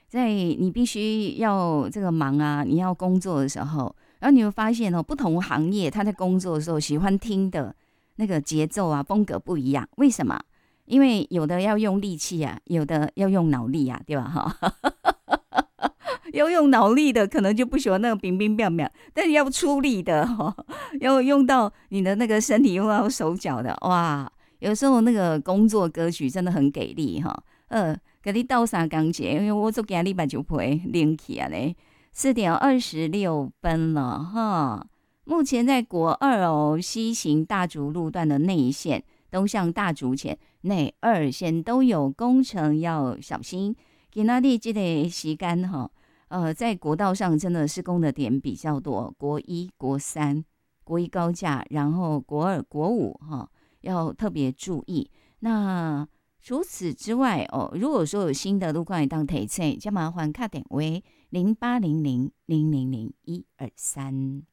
在你必须要这个忙啊，你要工作的时候，然后你会发现哦，不同行业他在工作的时候喜欢听的那个节奏啊、风格不一样。为什么？因为有的要用力气啊，有的要用脑力啊，对吧？哈，要用脑力的可能就不喜欢那个冰冰冰冰，但是要出力的哈，要用到你的那个身体，用到手脚的，哇！有时候那个工作歌曲真的很给力哈。给你倒三钢节，因为我做今礼拜就陪练起啊嘞。4:26了哈。目前在国二哦，西行大竹路段的内线、东向大竹前内二线都有工程，要小心。今仔日这个时间哈，在国道上真的施工的点比较多，国一、国三、国一高架，然后国二、国五哈，要特别注意。那除此之外哦，如果说有新的路况当提醒，就麻烦打电话0800000123。